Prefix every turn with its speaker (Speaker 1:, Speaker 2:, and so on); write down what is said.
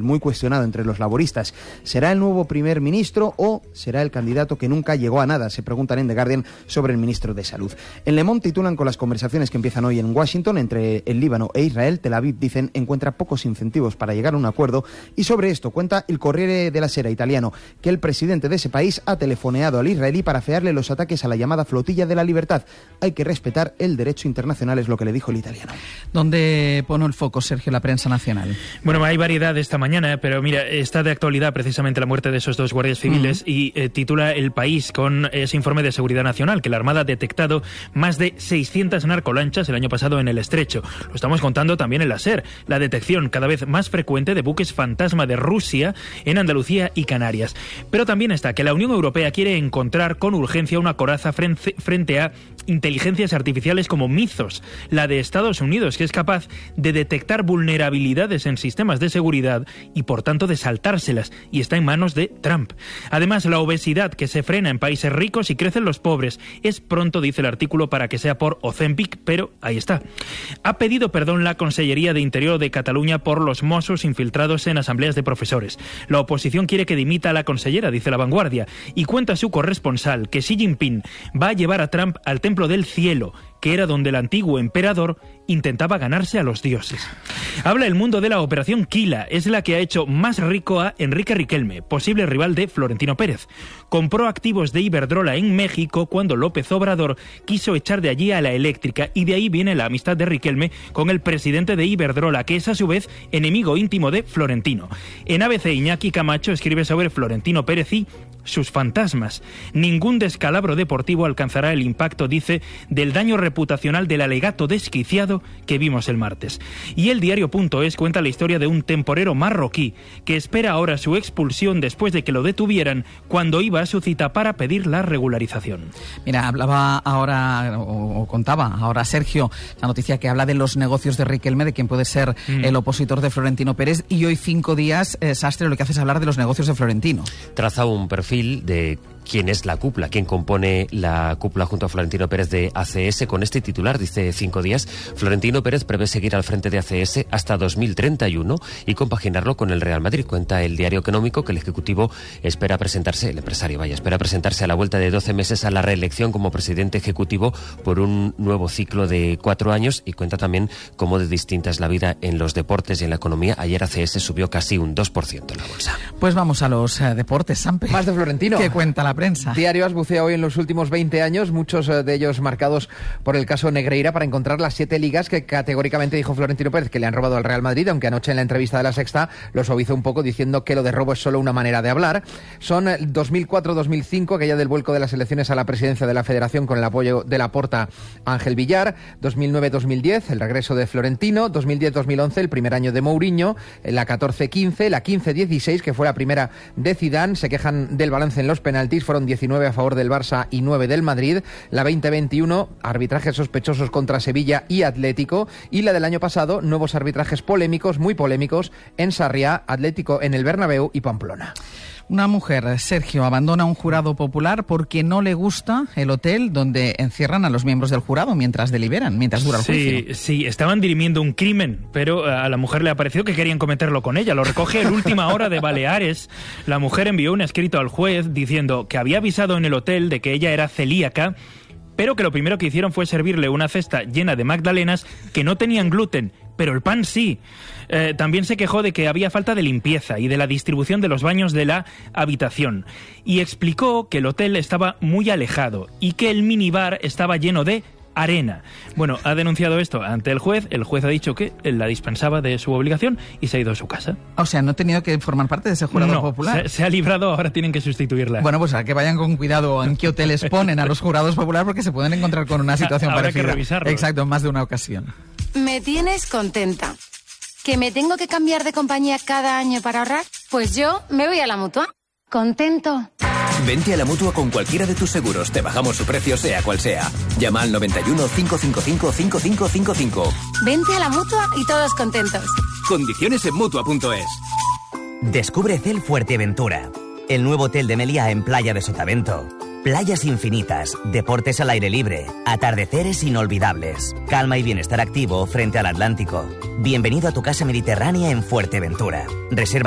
Speaker 1: muy cuestionado entre los laboristas. ¿Será el nuevo primer ministro o será el candidato que nunca llegó a nada? Se preguntan en The Guardian sobre el ministro de Salud. En Le Monde titulan con las conversaciones que empiezan hoy en Washington entre el Líbano e Israel. Tel Aviv, dicen, encuentra pocos incentivos para llegar a un acuerdo, y sobre esto cuenta el Corriere della Sera italiano que el presidente de ese país ha telefoneado al israelí para afearle los ataques a la llamada flotilla de la libertad. Hay que respetar el derecho internacional, es lo que le dijo el italiano.
Speaker 2: ¿Dónde pone el foco, Sergio, la prensa nacional?
Speaker 3: Bueno, hay variedad esta mañana, pero mira, está de actualidad precisamente la muerte de esos dos guardias civiles y titula El País con ese informe de seguridad nacional que la Armada ha detectado más de 600 narcolanchas el año pasado en el Estrecho. Lo estamos contando también en la SER, la detección cada vez más frecuente de buques fantasma de Rusia en Andalucía y Canarias. Pero también está que la Unión Europea quiere encontrar con urgencia una coraza frente a inteligencias artificiales como Mythos, la de Estados Unidos, que es capaz de detectar vulnerabilidades en sistemas de seguridad y por tanto de saltárselas, y está en manos de Trump. Además, la obesidad que se frena en países ricos y crecen los pobres. Es pronto, dice el artículo, para que sea por Ozempic, pero ahí está. Ha pedido perdón la Consellería de Interior de Cataluña por los Mossos infiltrados en asambleas de profesores. La oposición quiere que dimita a la consellera, dice La Vanguardia, y cuenta su corresponsal que Xi Jinping va a llevar a Trump al Templo del Cielo, que era donde el antiguo emperador intentaba ganarse a los dioses. Habla El Mundo de la Operación Quila, es la que ha hecho más rico a Enrique Riquelme, posible rival de Florentino Pérez. Compró activos de Iberdrola en México cuando López Obrador quiso echar de allí a la eléctrica, y de ahí viene la amistad de Riquelme con el presidente de Iberdrola, que es a su vez enemigo íntimo de Florentino. En ABC, Iñaki Camacho escribe sobre Florentino Pérez y sus fantasmas. Ningún descalabro deportivo alcanzará el impacto, dice, del daño reputacional del alegato desquiciado que vimos el martes. Y el diario.es cuenta la historia de un temporero marroquí que espera ahora su expulsión después de que lo detuvieran cuando iba a su cita para pedir la regularización.
Speaker 2: Mira, hablaba ahora, o contaba ahora Sergio, la noticia que habla de los negocios de Riquelme, de quien puede ser el opositor de Florentino Pérez, y hoy 5 días, Sastre, lo que hace es hablar de los negocios de Florentino.
Speaker 4: Traza un perfil de quién es la cúpula, quién compone la cúpula junto a Florentino Pérez de ACS. Con este titular, dice 5 días, Florentino Pérez prevé seguir al frente de ACS hasta 2031 y compaginarlo con el Real Madrid. Cuenta el Diario Económico que el Ejecutivo espera presentarse, el empresario espera presentarse a la vuelta de 12 meses a la reelección como presidente ejecutivo por un nuevo ciclo de 4 años, y cuenta también cómo de distinta es la vida en los deportes y en la economía. Ayer ACS subió casi un 2% en la bolsa.
Speaker 2: Pues vamos a los deportes, Sampe.
Speaker 5: Más de Florentino.
Speaker 2: ¿Qué cuenta la prensa?
Speaker 5: Diario As bucea hoy en los últimos 20 años, muchos de ellos marcados por el caso Negreira, para encontrar las 7 ligas que categóricamente dijo Florentino Pérez que le han robado al Real Madrid, aunque anoche en la entrevista de La Sexta lo suavizó un poco diciendo que lo de robo es solo una manera de hablar. Son 2004-2005, aquella del vuelco de las elecciones a la presidencia de la Federación con el apoyo de Laporta a Ángel Villar, 2009-2010, el regreso de Florentino, 2010-2011, el primer año de Mourinho, la 14-15, la 15-16, que fue la primera de Zidane. Se quejan del balance en los penaltis, fueron 19 a favor del Barça y 9 del Madrid. La 20-21, arbitrajes sospechosos contra Sevilla y Atlético. Y la del año pasado, nuevos arbitrajes polémicos, muy polémicos, en Sarriá, Atlético en el Bernabéu y Pamplona.
Speaker 2: Una mujer, Sergio, abandona un jurado popular porque no le gusta el hotel donde encierran a los miembros del jurado mientras deliberan, mientras dura el juicio.
Speaker 3: Sí, estaban dirimiendo un crimen, pero a la mujer le ha parecido que querían cometerlo con ella. Lo recoge el Última Hora de Baleares. La mujer envió un escrito al juez diciendo que había avisado en el hotel de que ella era celíaca, pero que lo primero que hicieron fue servirle una cesta llena de magdalenas que no tenían gluten, pero el pan sí. También se quejó de que había falta de limpieza y de la distribución de los baños de la habitación. Y explicó que el hotel estaba muy alejado y que el minibar estaba lleno de arena. Bueno, ha denunciado esto ante el juez ha dicho que la dispensaba de su obligación y se ha ido a su casa.
Speaker 2: O sea, no ha tenido que formar parte de ese jurado popular.
Speaker 3: Se ha librado, ahora tienen que sustituirla.
Speaker 2: Bueno, pues a que vayan con cuidado en qué hoteles ponen a los jurados populares, porque se pueden encontrar con una situación parecida.
Speaker 3: Habrá que revisarlo.
Speaker 2: Exacto, en más de una ocasión.
Speaker 6: Me tienes contenta. ¿Que me tengo que cambiar de compañía cada año para ahorrar? Pues yo me voy a la Mutua. ¿Contento?
Speaker 7: Vente a la Mutua con cualquiera de tus seguros. Te bajamos su precio, sea cual sea. Llama al 91 555 5555.
Speaker 6: Vente a la Mutua y todos contentos.
Speaker 7: Condiciones en Mutua.es.
Speaker 8: Descubre Cel Fuerteventura, el nuevo hotel de Meliá en Playa de Sotavento. Playas infinitas, deportes al aire libre, atardeceres inolvidables, calma y bienestar activo frente al Atlántico. Bienvenido a tu casa mediterránea en Fuerteventura. Reserva